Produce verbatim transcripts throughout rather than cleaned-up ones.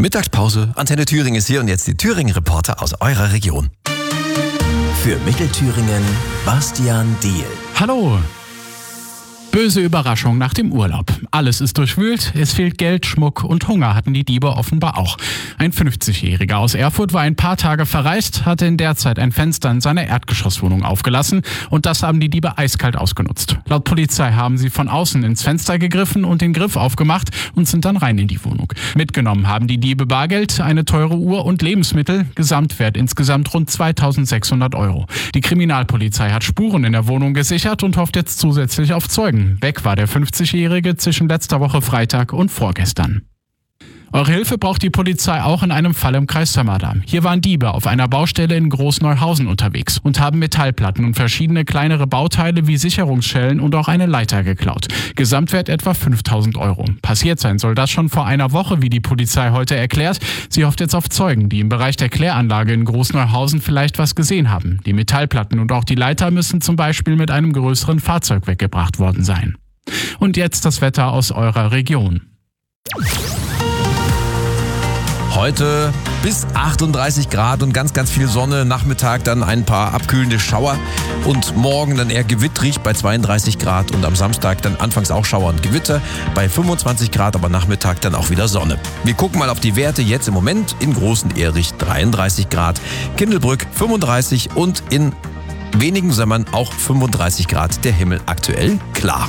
Mittagspause, Antenne Thüringen ist hier und jetzt die Thüringen-Reporter aus eurer Region. Für Mittelthüringen, Bastian Diehl. Hallo! Böse Überraschung nach dem Urlaub. Alles ist durchwühlt, es fehlt Geld, Schmuck und Hunger hatten die Diebe offenbar auch. Ein fünfzigjähriger aus Erfurt war ein paar Tage verreist, hatte in der Zeit ein Fenster in seiner Erdgeschosswohnung aufgelassen und das haben die Diebe eiskalt ausgenutzt. Laut Polizei haben sie von außen ins Fenster gegriffen und den Griff aufgemacht und sind dann rein in die Wohnung. Mitgenommen haben die Diebe Bargeld, eine teure Uhr und Lebensmittel, Gesamtwert insgesamt rund zweitausendsechshundert Euro. Die Kriminalpolizei hat Spuren in der Wohnung gesichert und hofft jetzt zusätzlich auf Zeugen. Weg war der fünfzigjährige zwischen letzter Woche Freitag und vorgestern. Eure Hilfe braucht die Polizei auch in einem Fall im Kreis Sömmerda. Hier waren Diebe auf einer Baustelle in Großneuhausen unterwegs und haben Metallplatten und verschiedene kleinere Bauteile wie Sicherungsschellen und auch eine Leiter geklaut. Gesamtwert etwa fünftausend Euro. Passiert sein soll das schon vor einer Woche, wie die Polizei heute erklärt. Sie hofft jetzt auf Zeugen, die im Bereich der Kläranlage in Großneuhausen vielleicht was gesehen haben. Die Metallplatten und auch die Leiter müssen zum Beispiel mit einem größeren Fahrzeug weggebracht worden sein. Und jetzt das Wetter aus eurer Region. Heute bis achtunddreißig Grad und ganz, ganz viel Sonne. Nachmittag dann ein paar abkühlende Schauer und morgen dann eher gewittrig bei zweiunddreißig Grad und am Samstag dann anfangs auch Schauer und Gewitter bei fünfundzwanzig Grad, aber Nachmittag dann auch wieder Sonne. Wir gucken mal auf die Werte jetzt im Moment. In Großen-Ehrich dreiunddreißig Grad, Kindelbrück fünfunddreißig und in wenigen Sömmern auch fünfunddreißig Grad. Der Himmel aktuell klar.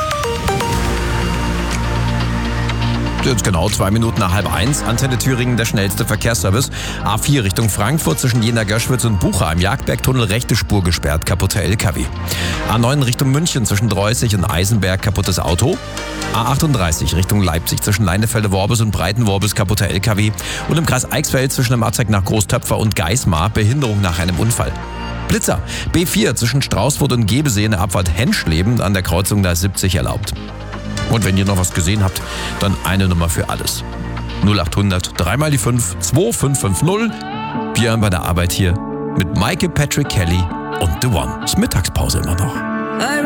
Jetzt genau zwei Minuten nach halb eins. Antenne Thüringen, der schnellste Verkehrsservice. A vier Richtung Frankfurt zwischen Jena-Görschwitz und Bucha im Jagdbergtunnel rechte Spur gesperrt, kaputter L K W. A neun Richtung München zwischen Dreußig und Eisenberg, kaputtes Auto. A achtunddreißig Richtung Leipzig zwischen Leinefelde-Worbis und Breitenworbis, kaputter L K W. Und im Kreis Eichsfeld zwischen dem Arzeg nach Großtöpfer und Geismar, Behinderung nach einem Unfall. Blitzer, B vier zwischen Straußfurt und Gebesee in der Abfahrt Henschleben, an der Kreuzung da ist siebzig erlaubt. Und wenn ihr noch was gesehen habt, dann eine Nummer für alles. null achthundert, dreimal die fünf, zwei fünf fünf null. Björn bei der Arbeit hier mit Maike, Patrick Kelly und The One. Ist Mittagspause immer noch.